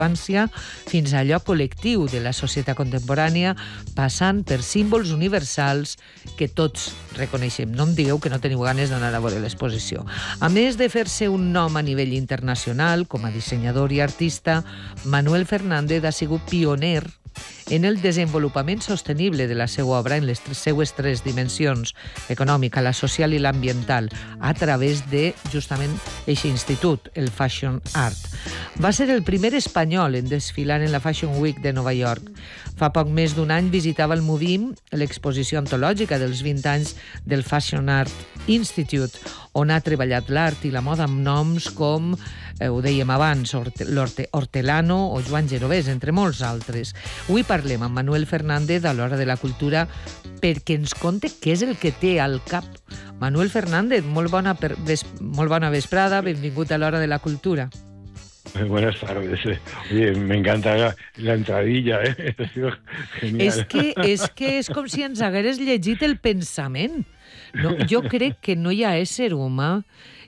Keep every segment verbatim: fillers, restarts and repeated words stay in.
fins a allò col·lectiu de la societat contemporània, passant per símbols universals que tots reconeixem. No em digueu que no teniu ganes d'anar a veure l'exposició. A més de fer-se un nom a nivell internacional, com a dissenyador i artista, Manuel Fernández ha sigut pioner en el desenvolupament sostenible de la seva obra en les seues tres dimensions, econòmica, la social i l'ambiental, a través de, justament, aquest institut, el Fashion Art. Va ser el primer espanyol en desfilar en la Fashion Week de Nova York. Fa poc més d'un any visitava el Mudim, l'exposició antològica dels vint anys del Fashion Art Institute, on ha treballat l'art i la moda amb noms com, eh, ho dèiem abans, Orte, Hortelano o Joan Genovès, entre molts altres. Avui parlem amb Manuel Fernández a l'Hora de la Cultura perquè ens conte què és el que té al cap. Manuel Fernández, molt bona, per, ves, molt bona vesprada, benvingut a l'Hora de la Cultura. Buenas tardes. Oye, me encanta la, la entradilla, ¿eh? Ha sido genial. És que, és que és com si ens hagueres llegit el pensament. No, jo crec que no hi ha ésser humà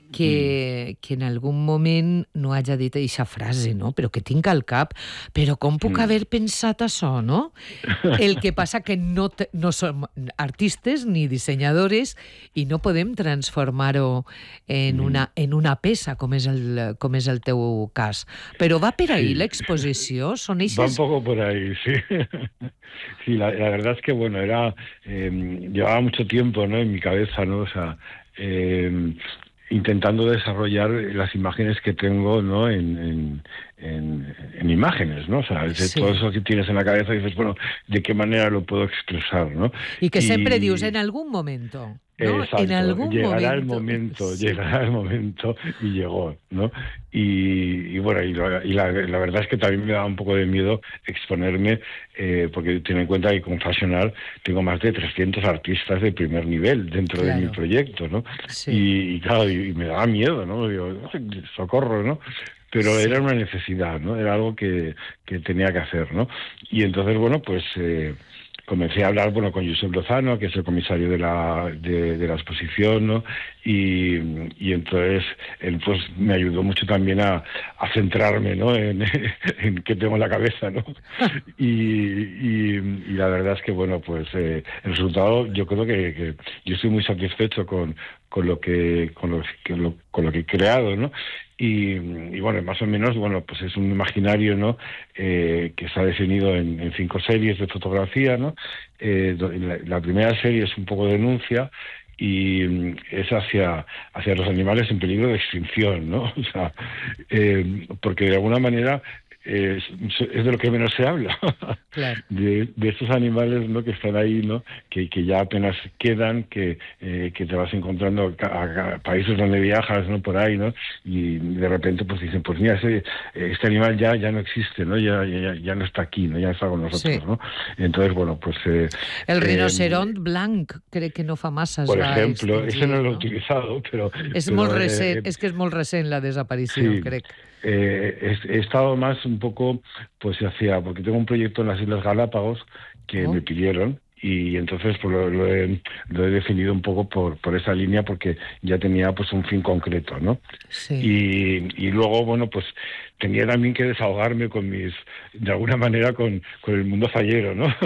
que, que en algun moment no hagi dit aquesta frase, no? Però que tinc al cap. Però com puc haver pensat això, no? El que passa que no, te, no som artistes ni dissenyadores i no podem transformar-ho en una, en una peça, com és, el, com és el teu cas. Però va per ahí sí. L'exposició? Són eixes... Va un poco por ahí, sí. Sí, la, la verdad es que, bueno, era... Eh, llevaba mucho tiempo, ¿no? En mi cabeza, ¿no? O sea... Eh, intentando desarrollar las imágenes que tengo, ¿no? en, en, en, en imágenes, ¿no? O sea, sí. Todo eso que tienes en la cabeza y dices, bueno, ¿de qué manera lo puedo expresar, no? Y que y... siempre dius, en algún momento, ¿no? Exacto. En algún llegará momento. el momento, sí. llegará el momento y llegó, ¿no? Y, y bueno, y, la, y la, la verdad es que también me da un poco de miedo exponerme, eh, porque ten en cuenta que con Fashion Art tengo más de trescientos artistas de primer nivel dentro claro. de mi proyecto, ¿no? Sí. Y, y claro, y, y me daba miedo, ¿no? Digo, socorro, ¿no? Pero sí. Era una necesidad, ¿no? Era algo que, que tenía que hacer, ¿no? Y entonces, bueno, pues... Eh, comencé a hablar, bueno, con Josep Lozano, que es el comisario de la, de, de la exposición, ¿no? Y, y entonces él pues me ayudó mucho también a, a centrarme, ¿no? En, en qué tengo en la cabeza, ¿no? Y, y, y la verdad es que, bueno, pues eh, el resultado, yo creo que, que yo estoy muy satisfecho con, con lo que con lo que, lo, con lo que he creado, ¿no? Y, y bueno, más o menos, bueno, pues es un imaginario, ¿no? Eh, que está definido en, en cinco series de fotografía, ¿no? Eh, la, la primera serie es un poco denuncia y es hacia hacia los animales en peligro de extinción, ¿no? O sea, eh, porque de alguna manera es, es de lo que menos se habla, claro. de, de estos animales, ¿no? Que están ahí, ¿no? Que, que ya apenas quedan, que, eh, que te vas encontrando a, a países donde viajas, ¿no? Por ahí, ¿no? Y de repente pues dicen, pues mira, ese, este animal ya ya no existe, ¿no? Ya, ya, ya no está aquí, ¿no? Ya está con nosotros, sí. ¿no? Entonces, bueno, pues... Eh, el rinoceront eh, blanc, crec que no fa massa. Por ejemplo, ese no lo he utilizado, pero... És, pero, molt recent, eh, és que és molt recent la desaparició, sí. crec. Eh, he, he estado más un poco pues hacia, porque tengo un proyecto en las Islas Galápagos que oh. me pidieron y entonces pues lo, lo, he, lo he definido un poco por, por esa línea porque ya tenía pues un fin concreto, ¿no? Sí. Y, y luego, bueno, pues tenía también que desahogarme con mis, de alguna manera con, con el mundo fallero, ¿no?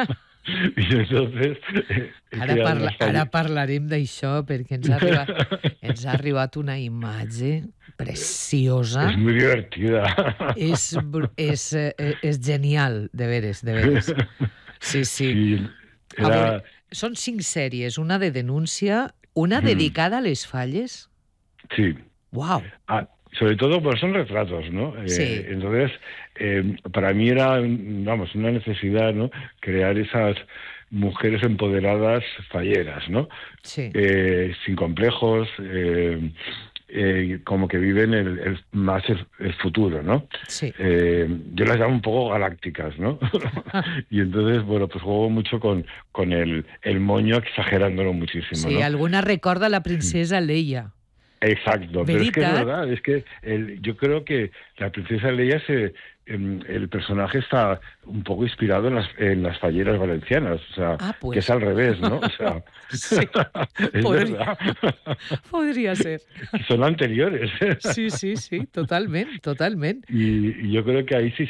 I entonces... Eh, ara, parla, ara parlarem d'això perquè ens ha, arribat, ens ha arribat una imatge preciosa. És muy divertida. És, és, és genial, de veres, de veres. Sí, sí. sí era... veure, són cinc sèries, una de denúncia, una mm. dedicada a les falles. Sí. Wow. Ah, sobre todo, pues son retratos, ¿no? Sí. Eh, entonces, eh, para mí era, vamos, una necesidad, ¿no? Crear esas mujeres empoderadas falleras, ¿no? Sí. Eh, sin complejos, eh, eh, como que viven el, el más el, el futuro, ¿no? Sí. Eh, yo las llamo un poco galácticas, ¿no? Y entonces, bueno, pues juego mucho con, con el, el moño, exagerándolo muchísimo, sí, ¿no? alguna recorda a la princesa Leia. Exacto, pero es que es verdad, es que el, yo creo que la princesa Leia se, el personaje está un poco inspirado en las, en las falleras valencianas, o sea, ah, pues. que es al revés, ¿no? O sea, sí, es podría, verdad. Podría ser. Son anteriores. Sí, sí, sí, totalment, totalment. Y, y yo creo que ahí sí